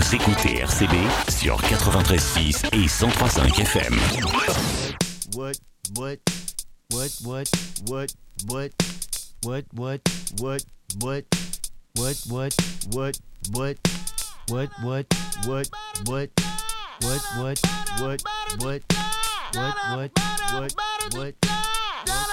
Vous écoutez RCB sur 93.6 et 103.5 FM. What?